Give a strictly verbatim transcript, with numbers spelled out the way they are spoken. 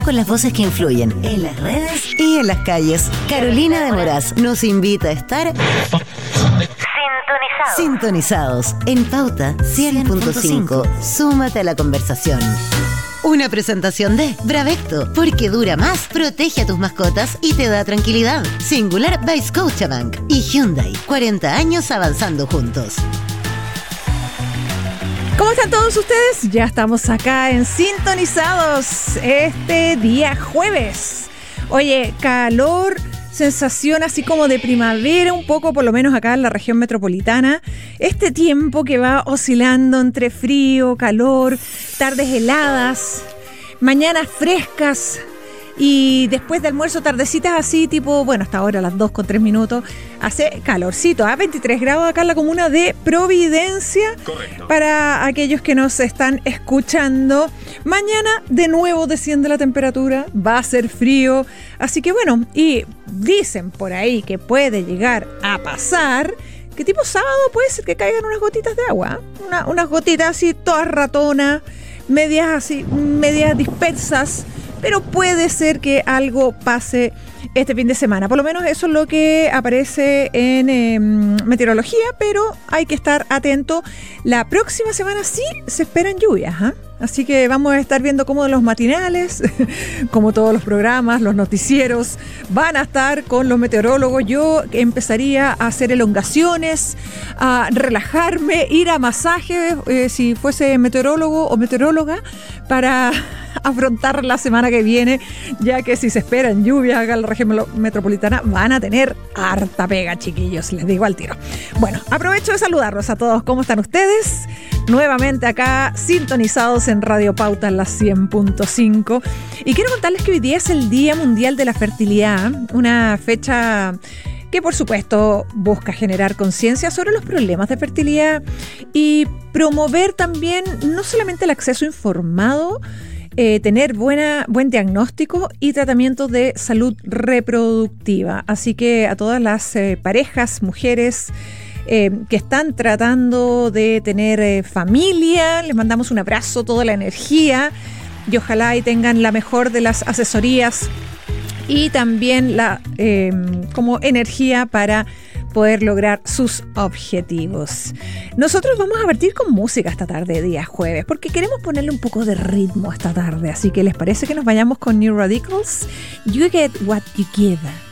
Con las voces que influyen en las redes y en las calles. Carolina de Moraz nos invita a estar sintonizados, sintonizados en Pauta cien punto cinco. Súmate a la conversación. Una presentación de Bravecto, porque dura más, protege a tus mascotas y te da tranquilidad. Singular by Scotiabank y Hyundai, cuarenta años avanzando juntos. ¿Cómo están todos ustedes? Ya estamos acá en Sintonizados este día jueves. Oye, calor, sensación así como de primavera, un poco por lo menos acá en la región metropolitana. Este tiempo que va oscilando entre frío, calor, tardes heladas, mañanas frescas y después de almuerzo tardecitas así tipo, bueno, hasta ahora a las dos con tres minutos, hace calorcito, a ¿eh? veintitrés grados acá en la comuna de Providencia. Correcto. Para aquellos que nos están escuchando, mañana de nuevo desciende la temperatura, va a ser frío, así que bueno, y dicen por ahí que puede llegar a pasar que tipo sábado puede ser que caigan unas gotitas de agua, ¿eh? Una, unas gotitas así todas ratonas, medias así, medias dispersas, pero puede ser que algo pase este fin de semana. Por lo menos eso es lo que aparece en eh, meteorología, pero hay que estar atento. La próxima semana sí se esperan lluvias, ¿eh? Así que vamos a estar viendo cómo los matinales, como todos los programas, los noticieros, van a estar con los meteorólogos. Yo empezaría a hacer elongaciones, a relajarme, ir a masaje, eh, si fuese meteorólogo o meteoróloga, para afrontar la semana que viene, ya que si se esperan lluvias acá en la región metropolitana, van a tener harta pega, chiquillos, les digo al tiro. Bueno, aprovecho de saludarlos a todos. ¿Cómo están ustedes? Nuevamente acá, sintonizados en Radio Pauta en la cien punto cinco. Y quiero contarles que hoy día es el Día Mundial de la Fertilidad, una fecha que por supuesto busca generar conciencia sobre los problemas de fertilidad y promover también no solamente el acceso informado, eh, tener buena, buen diagnóstico y tratamiento de salud reproductiva. Así que a todas las eh, parejas, mujeres eh, que están tratando de tener eh, familia, les mandamos un abrazo, toda la energía y ojalá y tengan la mejor de las asesorías y también la eh, como energía para poder lograr sus objetivos. Nosotros vamos a partir con música esta tarde, día jueves, porque queremos ponerle un poco de ritmo esta tarde. Así que ¿les parece que nos vayamos con New Radicals? You Get What You Give.